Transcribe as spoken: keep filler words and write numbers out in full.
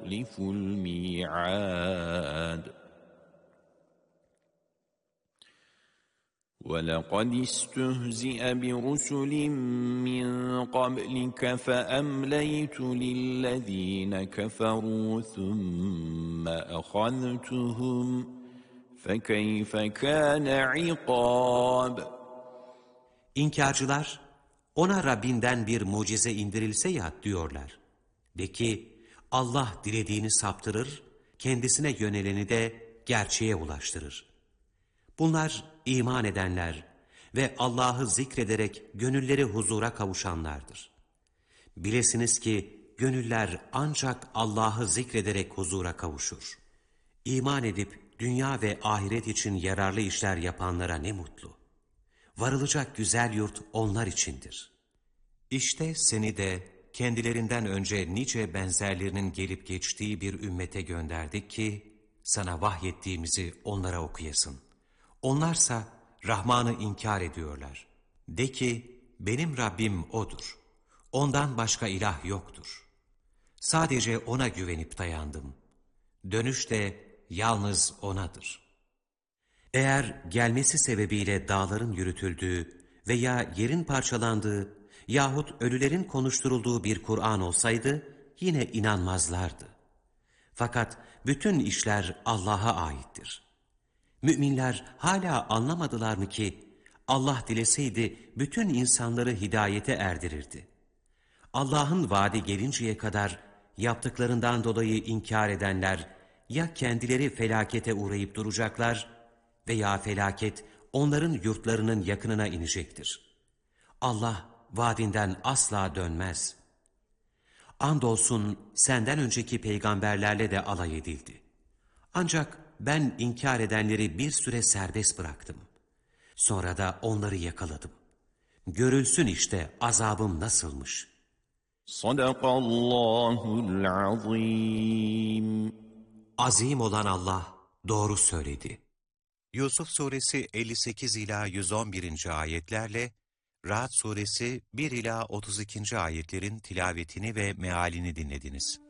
يُخْلِفُ الْمِيعَادَ وَلَقَدِ اسْتُهْزِئَ بِرُسُلٍ مِّن قَبْلِكَ فَأَمْلَيْتُ لِلَّذِينَ كَفَرُوا ثُمَّ أَخَذْتُهُمْ فَكَيْفَ كَانَ عِقَابِ İnkarcılar, ona Rabbinden bir mucize indirilse ya diyorlar. De ki, Allah dilediğini saptırır, kendisine yöneleni de gerçeğe ulaştırır. Bunlar iman edenler ve Allah'ı zikrederek gönülleri huzura kavuşanlardır. Bilesiniz ki gönüller ancak Allah'ı zikrederek huzura kavuşur. İman edip dünya ve ahiret için yararlı işler yapanlara ne mutlu. Varılacak güzel yurt onlar içindir. İşte seni de kendilerinden önce nice benzerlerinin gelip geçtiği bir ümmete gönderdik ki sana vahyettiğimizi onlara okuyasın. Onlarsa Rahman'ı inkar ediyorlar. De ki, benim Rabbim O'dur. Ondan başka ilah yoktur. Sadece O'na güvenip dayandım. Dönüş de yalnız O'nadır. Eğer gelmesi sebebiyle dağların yürütüldüğü veya yerin parçalandığı yahut ölülerin konuşturulduğu bir Kur'an olsaydı yine inanmazlardı. Fakat bütün işler Allah'a aittir. Müminler hala anlamadılar mı ki Allah dileseydi bütün insanları hidayete erdirirdi. Allah'ın vaadi gelinceye kadar yaptıklarından dolayı inkar edenler ya kendileri felakete uğrayıp duracaklar veya felaket onların yurtlarının yakınına inecektir. Allah vaadinden asla dönmez. Andolsun senden önceki peygamberlerle de alay edildi. Ancak ben inkar edenleri bir süre serbest bıraktım. Sonra da onları yakaladım. Görülsün işte azabım nasılmış. Sadakallahul azim. Azim olan Allah doğru söyledi. Yusuf Suresi elli sekiz ila yüz on birinci ayetlerle Ra'd Suresi bir ila otuz ikinci ayetlerin tilavetini ve mealini dinlediniz.